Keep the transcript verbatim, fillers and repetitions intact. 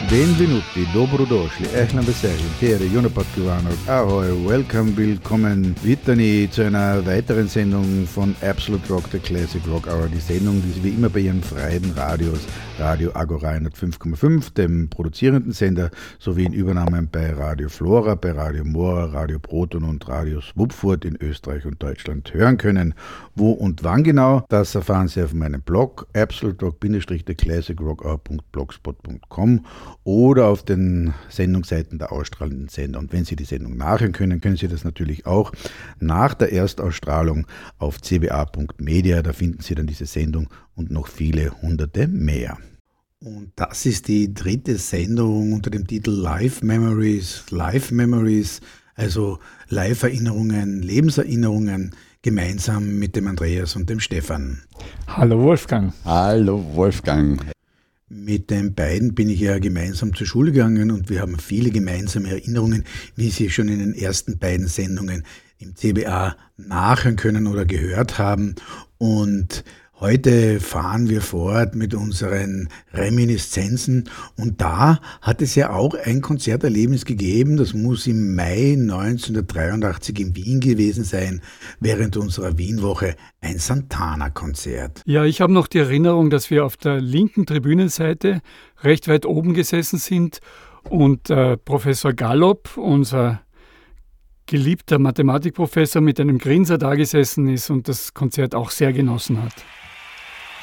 Benvenuti, dobrodošli, ehlan besegli, tere, Junapatkivanov, ahoi, welcome, willkommen, Wittani zu einer weiteren Sendung von Absolute Rock, der Classic Rock Hour. Die Sendung, die Sie wie immer bei Ihren freien Radios, Radio Agora hundertfünf Komma fünf, dem produzierenden Sender, sowie in Übernahmen bei Radio Flora, bei Radio Mora, Radio Proton und Radio Swupfurt in Österreich und Deutschland hören können. Wo und wann genau, das erfahren Sie auf meinem Blog absolute rock der classic rock hour punkt blogspot punkt com oder auf den Sendungsseiten der ausstrahlenden Sender. Und wenn Sie die Sendung nachhören können, können Sie das natürlich auch nach der Erstausstrahlung auf c b a punkt media. Da finden Sie dann diese Sendung und noch viele hunderte mehr. Und das ist die dritte Sendung unter dem Titel Live Memories, Live Memories, also Live-Erinnerungen, Lebenserinnerungen, gemeinsam mit dem Andreas und dem Stefan. Hallo Wolfgang. Hallo Wolfgang. Mit den beiden bin ich ja gemeinsam zur Schule gegangen und wir haben viele gemeinsame Erinnerungen, wie Sie schon in den ersten beiden Sendungen im C B A nachhören können oder gehört haben. Und heute fahren wir fort mit unseren Reminiszenzen und da hat es ja auch ein Konzerterlebnis gegeben, das muss im Mai neunzehnhundertdreiundachtzig in Wien gewesen sein, während unserer Wienwoche ein Santana-Konzert. Ja, ich habe noch die Erinnerung, dass wir auf der linken Tribünenseite recht weit oben gesessen sind und äh, Professor Gallop, unser geliebter Mathematikprofessor, mit einem Grinser da gesessen ist und das Konzert auch sehr genossen hat.